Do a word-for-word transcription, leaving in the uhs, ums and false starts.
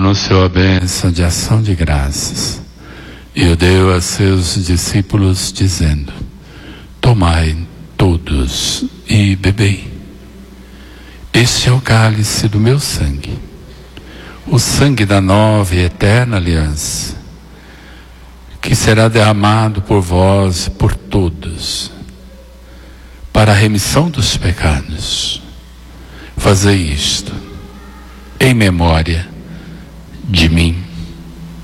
pronunciou a bênção de ação de graças e o deu a seus discípulos, dizendo: tomai todos e bebei. Este é o cálice do meu sangue, o sangue da nova e eterna aliança, que será derramado por vós e por todos, para a remissão dos pecados. Fazei isto em memória de mim.